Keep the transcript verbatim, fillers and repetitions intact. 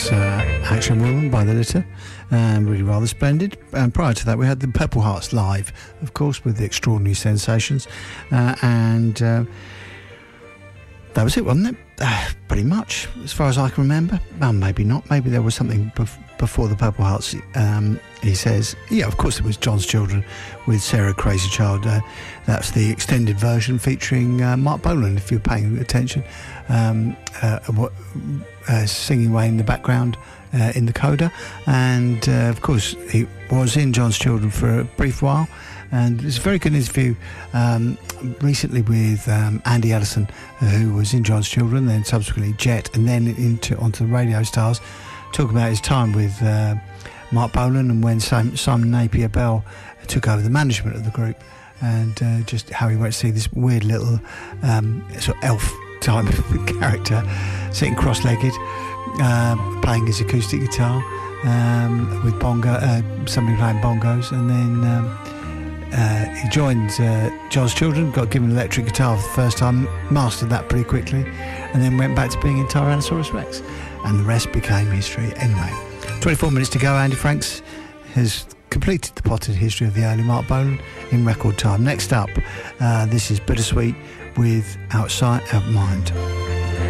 was uh, Action Woman by The Litter, um, really rather splendid. And prior to that, we had the Purple Hearts live, of course, with the Extraordinary Sensations, uh, and uh, that was it, wasn't it? Uh, pretty much, as far as I can remember. Well, maybe not. Maybe there was something bef- before the Purple Hearts. Um, he says, yeah, of course it was John's Children with Sarah Crazy Child. Uh, that's the extended version featuring uh, Mark Bolan, if you're paying attention, um, uh, uh, singing away in the background uh, in the coda. And uh, of course, he was in John's Children for a brief while. And it's a very good interview um, recently with um, Andy Ellison, who was in John's Children, then subsequently Jet, and then into onto the Radio Stars, talking about his time with uh, Mark Bolan and when Simon, Simon Napier Bell took over the management of the group, and uh, just how he went to see this weird little um, sort of elf type of character sitting cross-legged, uh, playing his acoustic guitar um, with bongo, uh, somebody playing bongos, and then um, Uh, he joined uh, John's Children, got given an electric guitar for the first time, mastered that pretty quickly, and then went back to being in Tyrannosaurus Rex, and the rest became history. Anyway, twenty-four minutes to go. Andy Franks has completed the potted history of the early Mark Bolan in record time. Next up, uh, this is Bittersweet with Outside Our Mind.